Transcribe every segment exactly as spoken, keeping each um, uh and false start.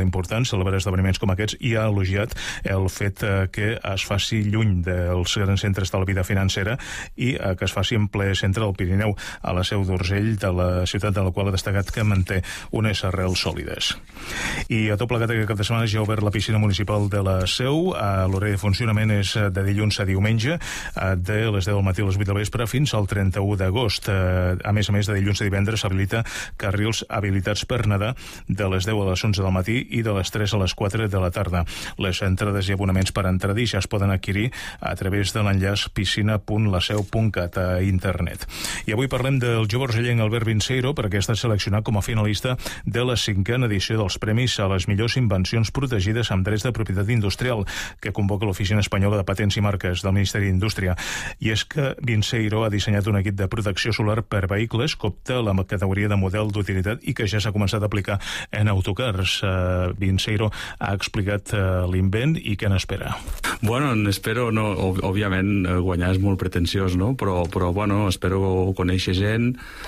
molt important celebrar esdeveniments com aquests i ha elogiat el fet que es faci lluny dels grans centres de la vida financera i que es faci en ple centre del Pirineu, a la Seu d'Urgell, de la ciutat de la qual ha destacat que manté unes arrels sòlides. I a tot plegat aquest cap de setmana ja ha obert la piscina municipal de la Seu. L'horari de funcionament és de dilluns a diumenge, de les deu del matí a les vuit del vespre fins al trenta-u d'agost. A més a més, de dilluns a divendres s'habilita carrils habilitats per nedar de les deu a les onze del matí i de les tres a les quatre de la tarda. Les entrades i abonaments per entrador ja es poden adquirir a través de l'enllaç piscina punt laseu punt cat a internet. I avui parlem del jove urgellenc Albert Vinceiro, perquè ha estat seleccionat com a finalista de la cinquena edició dels Premis a les millors invencions protegides amb drets de propietat industrial, que convoca l'Oficina Espanyola de Patents i Marques del Ministeri d'Indústria. I és que Vinceiro ha dissenyat un equip de protecció solar per vehicles que opta a la categoria de model d'utilitat i que ja s'ha començat a aplicar en autocars. Uh, Vinceiro ha explicat uh, l'invent i què n'espera. Bueno, espero, no, òbviament guanyar és molt pretensiós, no? Però, però bueno, espero conèixer gent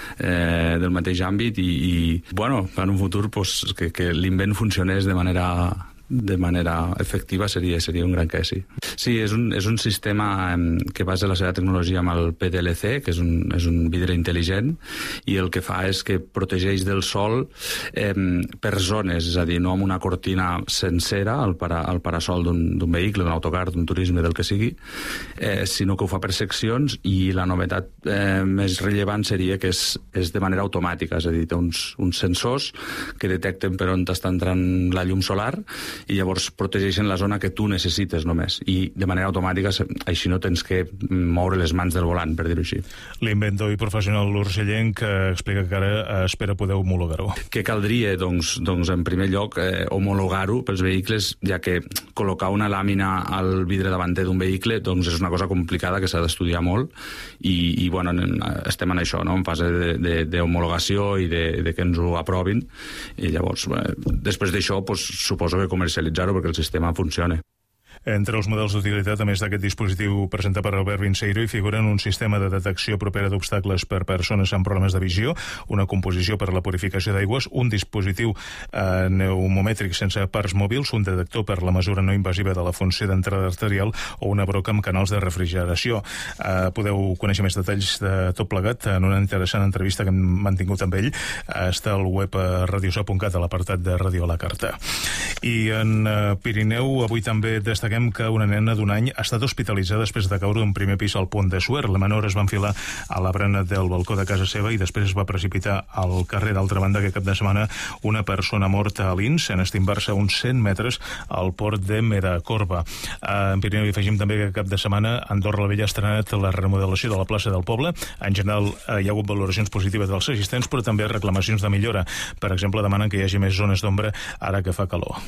eh, del mateix àmbit i, i bueno, en un futur pues, que, que l'invent funcionés de manera de manera efectiva seria, seria un gran que sí. Sí, és un, és un sistema que basa la seva tecnologia amb el P D L C, que és un, és un vidre intel·ligent, i el que fa és que protegeix del sol eh, per zones, és a dir, no amb una cortina sencera al, para, al parasol d'un vehicle, d'un autocar, d'un turisme, del que sigui, eh, sinó que ho fa per seccions, i la novetat eh, més rellevant seria que és, és de manera automàtica, és a dir, té uns, uns sensors que detecten per on està entrant la llum solar i llavors protegeixen la zona que tu necessites només, i de manera automàtica, així no tens que moure les mans del volant, per dir-ho així. L'inventor i professional urgellenc explica que ara espera poder homologar-ho. Què caldria? Doncs, doncs en primer lloc, eh, homologar-ho pels vehicles, ja que col·locar una làmina al vidre davanter d'un vehicle doncs és una cosa complicada que s'ha d'estudiar molt, i, i bueno, estem en això, no? En fase d'homologació i de, de que ens ho aprovin, i llavors, eh, després d'això, pues, suposo que comercialitzar-ho perquè el sistema funcione. Entre els models d'utilitat, a més d'aquest dispositiu presentat per Albert Vinceiro, hi figuren un sistema de detecció propera d'obstacles per persones amb problemes de visió, una composició per la purificació d'aigües, un dispositiu eh, pneumomètric sense parts mòbils, un detector per la mesura no invasiva de la funció d'entrada arterial o una broca amb canals de refrigeració. Eh, podeu conèixer més detalls de tot plegat en una interessant entrevista que hem mantingut amb ell. Eh, està al web a radiosà punt cat, a l'apartat de Ràdio a la Carta. I en eh, Pirineu, avui també destaquem que una nena d'un any ha estat hospitalitzada després de caure d'un primer pis al Pont de Suert. La menor es va enfilar a la barana del balcó de casa seva i després es va precipitar al carrer. D'altra banda, aquest cap de setmana una persona morta a l'Ins en estimbar-se a uns cent metres al port de Meracorba. En Pirineu hi afegim també que cap de setmana Andorra la Vella ha estrenat la remodelació de la plaça del poble. En general hi ha hagut valoracions positives dels assistents, però també reclamacions de millora. Per exemple, demanen que hi hagi més zones d'ombra ara que fa calor.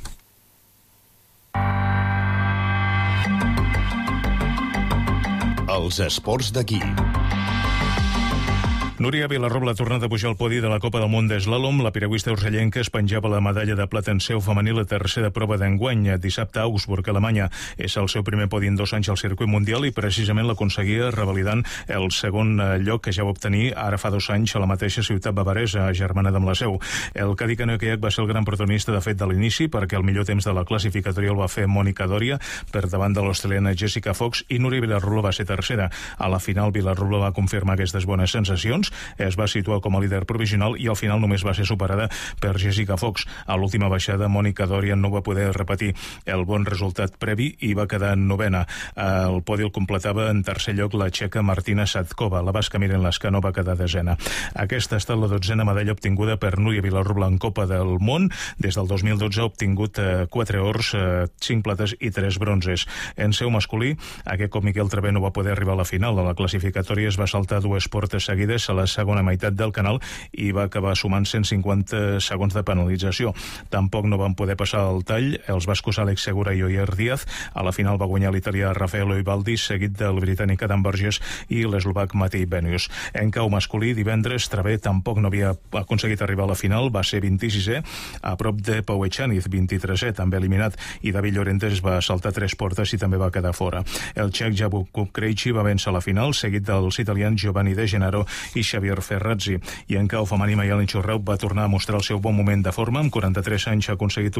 Els esports d'aquí. Núria Vilarrobla ha tornat a pujar al podi de la Copa del Món d'Eslàlom. La piragüista urgellenca es penjava la medalla de plata en seu femení, la tercera prova d'enguany. Dissabte a Augsburg, Alemanya. És el seu primer podi en dos anys al circuit mundial i precisament l'aconseguia revalidant el segon lloc que ja va obtenir ara fa dos anys a la mateixa ciutat bavaresa, germana amb la Seu. El Cadí Canoë-Kayak va ser el gran protagonista de fet de l'inici, perquè el millor temps de la classificatòria el va fer Mònica Doria per davant de l'australiana Jessica Fox, i Núria Vilarrobla va ser tercera. A la final, Vilarrobla va confirmar aquestes bones sensacions, es va situar com a líder provisional i al final només va ser superada per Jessica Fox. A l'última baixada, Mònica Doria no va poder repetir el bon resultat previ i va quedar en novena. El podi el completava en tercer lloc la txeca Martina Sadkova. La basca Miren Lascano va quedar desena. Aquesta ha estat la dotzena medalla obtinguda per Núria Vilarrobla en Copa del Món. Des del dos mil dotze ha obtingut quatre ors, cinc plates i tres bronzes. En seu masculí, aquest cop Miquel Travé no va poder arribar a la final. A la classificatòria es va saltar dues portes seguides a la segona meitat del canal i va acabar sumant cent cinquanta segons de penalització. Tampoc no van poder passar el tall els bascos Àlex Segura i Oyer Díaz. A la final va guanyar l'italià Raffaello Ibaldi, seguit del britànic Adam Burgess i l'eslovac Matej Benius. En cau masculí, divendres, Travé tampoc no havia aconseguit arribar a la final, va ser vint-i-sisè, a prop de Pau Echaniz, vint-i-tresè, també eliminat, i David Llorentes va saltar tres portes i també va quedar fora. El txec Jakub Krejci va vèncer a la final, seguit dels italians Giovanni De Gennaro i Xavier Ferrazzi. I en cau femení, Mayalen Chorrau va tornar a mostrar el seu bon moment de forma. Amb quaranta-tres anys ha aconseguit